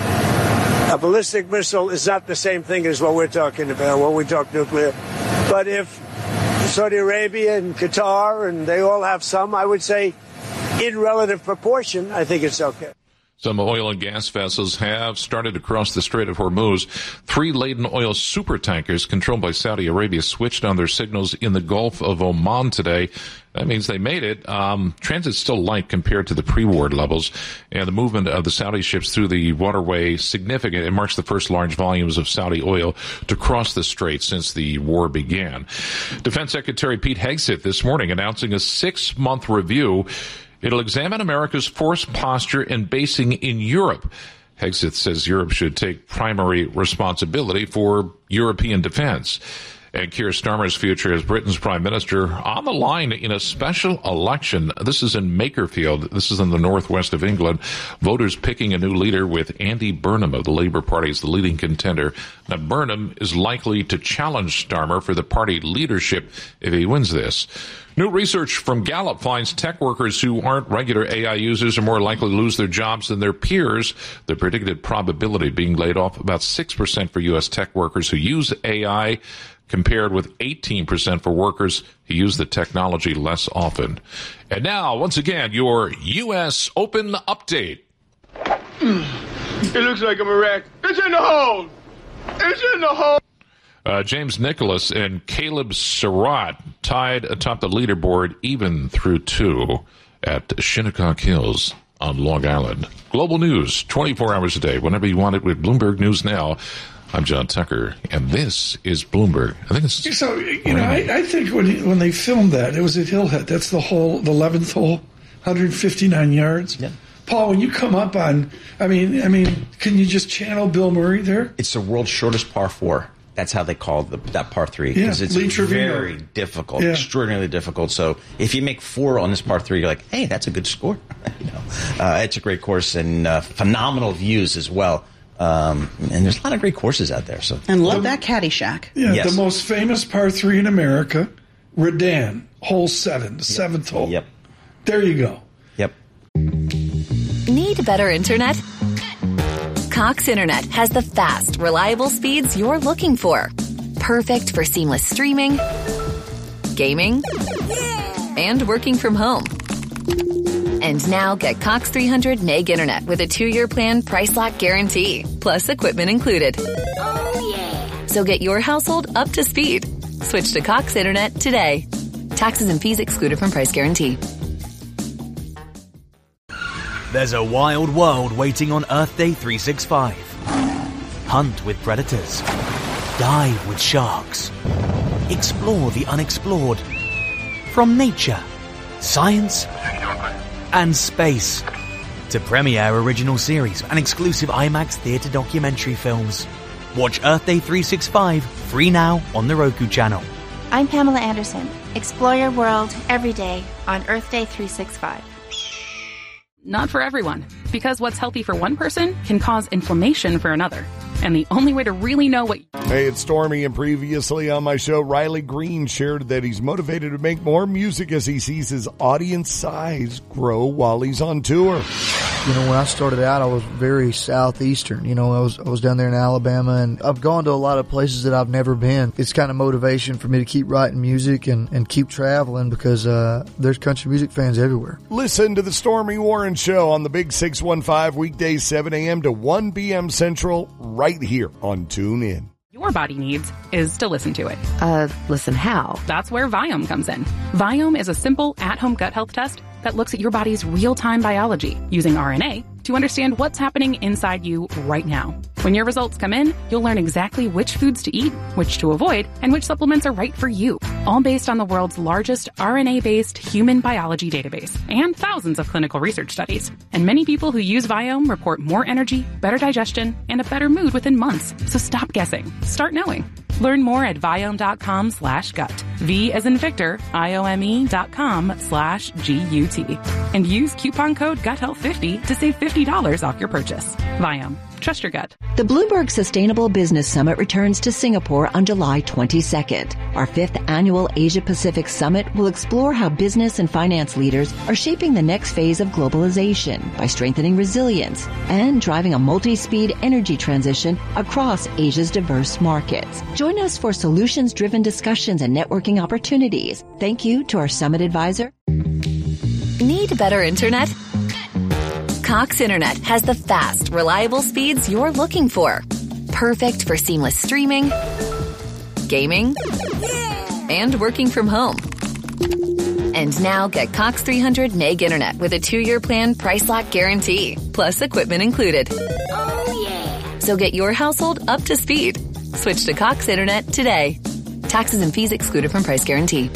A ballistic missile is not the same thing as what we're talking about when we talk nuclear. But if Saudi Arabia and Qatar, and they all have some, I would say in relative proportion, I think it's okay.
Some oil and gas vessels have started to cross the Strait of Hormuz. Three laden oil supertankers controlled by Saudi Arabia switched on their signals in the Gulf of Oman today. That means they made it. Um, transit's still light compared to the pre-war levels, and the movement of the Saudi ships through the waterway significant. It marks the first large volumes of Saudi oil to cross the strait since the war began. Defense Secretary Pete Hegseth this morning announcing a six-month review. It'll examine America's force posture and basing in Europe. Hegseth says Europe should take primary responsibility for European defense. And Keir Starmer's future as Britain's prime minister on the line in a special election. This is in Makerfield. This is in the northwest of England. Voters picking a new leader with Andy Burnham of the Labour Party as the leading contender. Now, Burnham is likely to challenge Starmer for the party leadership if he wins this. New research from Gallup finds tech workers who aren't regular A I users are more likely to lose their jobs than their peers. The predicted probability of being laid off about six percent for U S tech workers who use A I, compared with eighteen percent for workers who use the technology less often. And now, once again, your U S Open update.
It looks like I'm a wreck. It's in the hole! It's in the hole!
Uh, James Nicholas and Caleb Surratt tied atop the leaderboard even through two at Shinnecock Hills on Long Island. Global news, twenty-four hours a day, whenever you want it with Bloomberg News Now. I'm John Tucker, and this is Bloomberg. I think it's
so. You know, I, I think when he, when they filmed that, it was at Hillhead. That's the hole, the eleventh hole, one hundred fifty-nine yards.
Yeah.
Paul, when you come up on, I mean, I mean, can you just channel Bill Murray there?
It's the world's shortest par four. That's how they call the, that par three, because
yeah,
it's
Lee
very difficult, yeah. extraordinarily difficult. So if you make four on this par three, you're like, hey, that's a good score. you know, uh, it's a great course and uh, phenomenal views as well. Um, and there's a lot of great courses out there. So
and love the, that Caddyshack.
Yeah,
yes.
The most famous par three in America, Redan, hole seven, the yep. seventh hole.
Yep.
There you go.
Yep.
Need better internet? Cox Internet has the fast, reliable speeds you're looking for. Perfect for seamless streaming, gaming, and working from home. And now get Cox three hundred meg internet with a two-year plan price lock guarantee, plus equipment included. Oh, yeah. So get your household up to speed. Switch to Cox Internet today. Taxes and fees excluded from price guarantee.
There's a wild world waiting on Earth Day three sixty-five. Hunt with predators. Dive with sharks. Explore the unexplored. From nature, science, and space to premiere original series and exclusive IMAX theater documentary films. Watch Earth Day three sixty-five free now on the Roku channel.
I'm Pamela Anderson. Explore your world every day on Earth Day three sixty-five.
Not for everyone, because what's healthy for one person can cause inflammation for another. And the only way to really know what...
Hey, it's Stormy, and previously on my show, Riley Green shared that he's motivated to make more music as he sees his audience size grow while he's on tour.
You know, when I started out, I was very southeastern. You know, I was I was down there in Alabama, and I've gone to a lot of places that I've never been. It's kind of motivation for me to keep writing music and, and keep traveling because uh, there's country music fans everywhere.
Listen to the Stormy Warren Show on the Big six one five, weekdays seven a.m. to one p.m. Central, right here on TuneIn.
Your body needs is to listen to it.
Uh, listen how?
That's where Viome comes in. Viome is a simple at-home gut health test that looks at your body's real-time biology using R N A to understand what's happening inside you right now. When your results come in, you'll learn exactly which foods to eat, which to avoid, and which supplements are right for you. all based on the world's largest R N A-based human biology database and thousands of clinical research studies. And many people who use Viome report more energy, better digestion, and a better mood within months. So stop guessing. Start knowing. Learn more at Viome.com slash gut. V as in Victor, I-O-M-E dot com slash G-U-T. And use coupon code gut health fifty to save fifty dollars off your purchase. Viome. Trust your gut.
The Bloomberg Sustainable Business Summit returns to Singapore on July twenty-second. Our fifth annual Asia-Pacific Summit will explore how business and finance leaders are shaping the next phase of globalization by strengthening resilience and driving a multi-speed energy transition across Asia's diverse markets. Join us for solutions-driven discussions and networking opportunities. Thank you to our summit advisor.
Need better internet? Cox Internet has the fast, reliable speeds you're looking for. Perfect for seamless streaming, gaming, and working from home. And now get Cox three hundred meg internet with a two-year plan price lock guarantee, plus equipment included. Oh, yeah. So get your household up to speed. Switch to Cox Internet today. Taxes and fees excluded from price guarantee.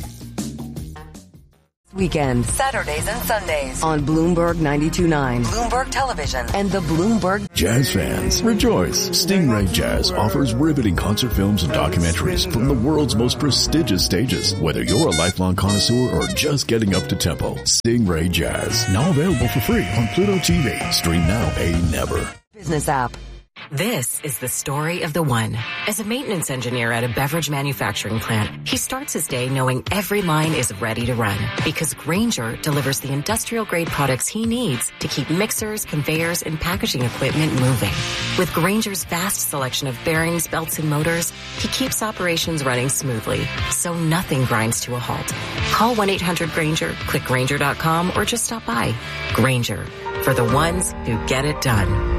Weekend, Saturdays and Sundays on Bloomberg ninety-two point nine, Bloomberg Television, and the Bloomberg.
Jazz fans, rejoice. Stingray Jazz offers riveting concert films and documentaries from the world's most prestigious stages. Whether you're a lifelong connoisseur or just getting up to tempo, Stingray Jazz, now available for free on Pluto T V. Stream now, pay never.
Business app. This is the story of the one. As a maintenance engineer at a beverage manufacturing plant, he starts his day knowing every line is ready to run because Grainger delivers the industrial-grade products he needs to keep mixers, conveyors, and packaging equipment moving. With Grainger's vast selection of bearings, belts, and motors, he keeps operations running smoothly, so nothing grinds to a halt. Call one eight hundred Grainger, click Grainger dot com, or just stop by. Grainger, for the ones who get it done.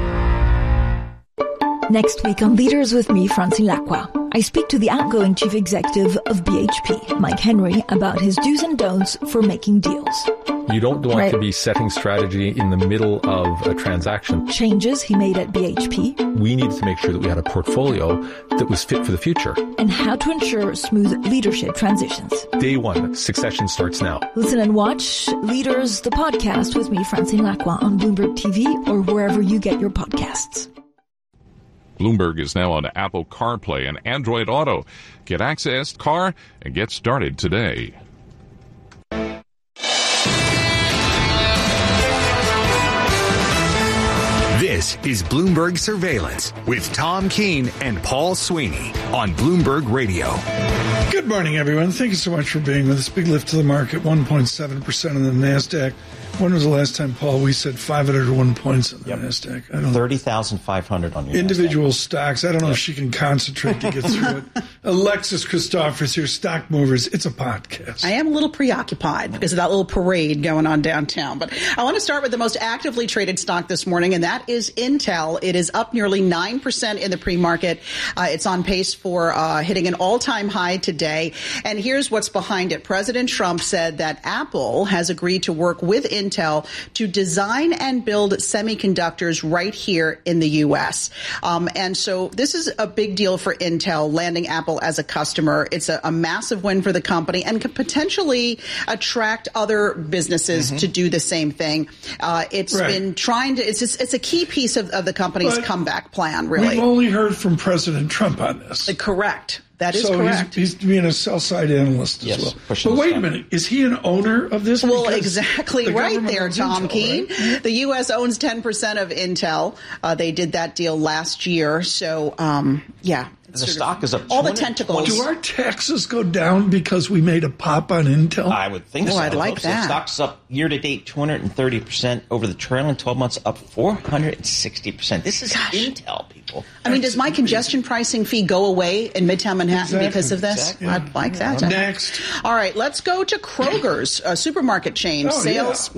Next week on Leaders with me, Francine Lacqua, I speak to the outgoing chief executive of B H P, Mike Henry, about his do's and don'ts for making deals.
You don't want
right.
to be setting strategy in the middle of a transaction.
Changes he made at B H P.
We needed to make sure that we had a portfolio that was fit for the future.
And how to ensure smooth leadership transitions.
Day one, succession starts now.
Listen and watch Leaders, the podcast with me, Francine Lacqua, on Bloomberg T V or wherever you get your podcasts.
Bloomberg is now on Apple CarPlay and Android Auto. Get access to car and get started today.
This is Bloomberg Surveillance with Tom Keene and Paul Sweeney on Bloomberg Radio.
Good morning, everyone. Thank you so much for being with us. Big lift to the market, one point seven percent on the NASDAQ. When was the last time, Paul, we said five hundred one points on the yep. NASDAQ? I don't
thirty thousand five hundred on your
individual
NASDAQ.
Stocks. I don't know yep. if she can concentrate to get through it. Alexis Christophers here, Stock Movers. It's a podcast.
I am a little preoccupied because of that little parade going on downtown. But I want to start with the most actively traded stock this morning, and that is Intel. It is up nearly nine percent in the pre-market. Uh, it's on pace for uh, hitting an all-time high today. And here's what's behind it. President Trump said that Apple has agreed to work with Intel Intel to design and build semiconductors right here in the U S. Um, and so this is a big deal for Intel, landing Apple as a customer. It's a, a massive win for the company and could potentially attract other businesses mm-hmm. to do the same thing. Uh, it's right. been trying to, it's just, it's a key piece of, of the company's but comeback plan, really.
We've only heard from President Trump on this.
Uh, correct. That is
so
correct.
He's, he's being a sell-side analyst as
yes,
well. But wait a minute. Is he an owner of this?
Well,
because
exactly
the
right there, Tom
Intel,
Keene.
Right?
The U S owns ten percent of Intel. Uh, they did that deal last year. So, um, yeah.
The stock is up.
All the tentacles.
Do our taxes go down because we made a pop on Intel?
I would think
well,
so.
I'd
I
like
so.
that.
Stock's up year to date two hundred thirty percent. Over the trailing twelve months, up four hundred sixty percent. This is Gosh. Intel, people.
I mean, does my congestion pricing fee go away in Midtown Manhattan
exactly.
because of this?
Exactly.
I'd like that.
Next.
All right, let's go to Kroger's, a supermarket chain.
Oh,
Sales,
yeah.
yep.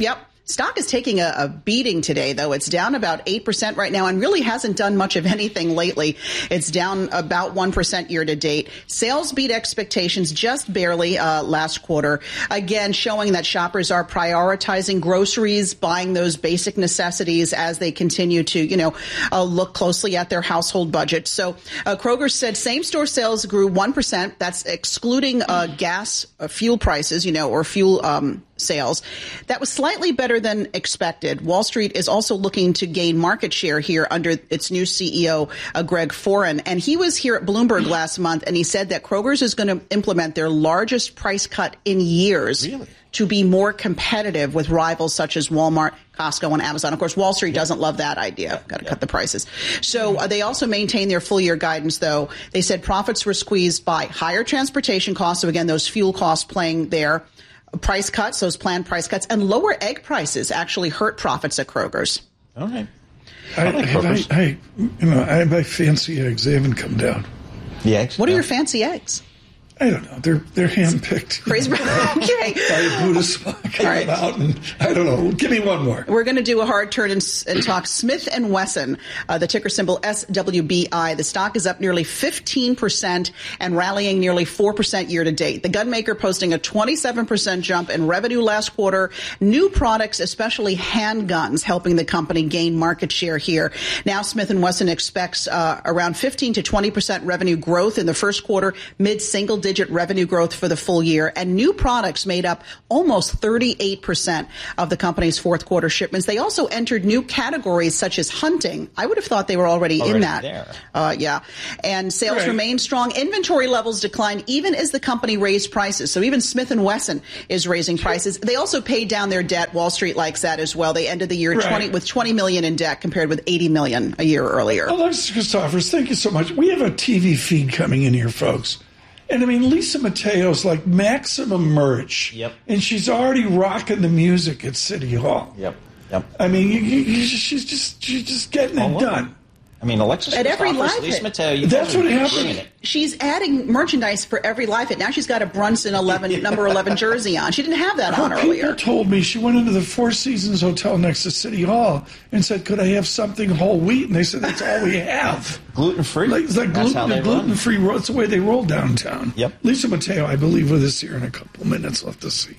Stock is taking a, a beating today, though. It's down about eight percent right now and really hasn't done much of anything lately. It's down about one percent year to date. Sales beat expectations just barely uh, last quarter, again showing that shoppers are prioritizing groceries, buying those basic necessities as they continue to, you know, uh, look closely at their household budget. So uh, Kroger said same-store sales grew one percent. That's excluding uh, gas, uh, fuel prices, you know, or fuel um sales. That was slightly better than expected. Wall Street is also looking to gain market share here under its new C E O, uh, Greg Foran. And he was here at Bloomberg last month, and he said that Kroger's is going to implement their largest price cut in years really? to be more competitive with rivals such as Walmart, Costco, and Amazon. Of course, Wall Street yeah. doesn't love that idea. Got to yeah. cut the prices. So uh, they also maintained their full-year guidance, though. They said profits were squeezed by higher transportation costs. So, again, those fuel costs playing there. Price cuts, those planned price cuts, and lower egg prices actually hurt profits at Kroger's.
All right.
I, I, like I, I, you know, I buy fancy eggs. They haven't come down.
The eggs?
What
yeah.
are your fancy eggs?
I don't know. They're they're handpicked.
Crazy. Okay.
By Buddha Spa came right. out, and I don't know. Give me one more.
We're going to do a hard turn and, and talk Smith and Wesson, uh, the ticker symbol S W B I. The stock is up nearly fifteen percent and rallying nearly four percent year to date. The gunmaker posting a twenty-seven percent jump in revenue last quarter. New products, especially handguns, helping the company gain market share here. Now Smith and Wesson expects uh, around fifteen to twenty percent revenue growth in the first quarter, mid-single digit revenue growth for the full year, and new products made up almost thirty-eight percent of the company's fourth quarter shipments. They also entered new categories such as hunting. I would have thought they were already, already in that.
There.
Uh, yeah. And sales
right.
remain strong. Inventory levels declined even as the company raised prices. So even Smith and Wesson is raising prices. They also paid down their debt. Wall Street likes that as well. They ended the year
right.
twenty with twenty million in debt compared with eighty million a year earlier.
Alexis Christophers, thank you so much. We have a T V feed coming in here, folks. And I mean, Lisa Mateo's like maximum merch.
Yep.
And she's already rocking the music at City Hall.
Yep. Yep.
I mean, you, you, you, she's just she's just getting
oh,
it done.
I mean, Alexis
at every live
Lisa
hit.
Mateo, you
That's what happened.
It.
She's adding merchandise for every live hit. Now she's got a Brunson eleven number eleven jersey on. She didn't have that
Her
on
people
earlier.
Told me she went into the Four Seasons Hotel next to City Hall and said, "Could I have something whole wheat?" And they said, "That's all we have."
Gluten free.
Like, it's like
That's
gluten,
how they
gluten
run.
free. That's the way they roll downtown.
Yep.
Lisa Mateo, I believe, with us here in a couple minutes. Left to see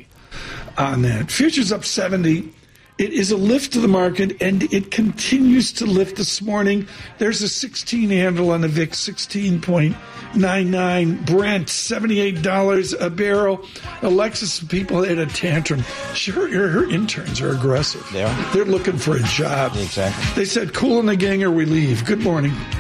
on that. Futures up seventy. It is a lift to the market, and it continues to lift this morning. There's a sixteen handle on the V I X, sixteen point nine nine. Brent, seventy-eight dollars a barrel. Alexis, people had a tantrum. She, her, her interns are aggressive.
They are.
They're looking for a job.
Exactly.
They said, "Cool in the gang or we leave." Good morning.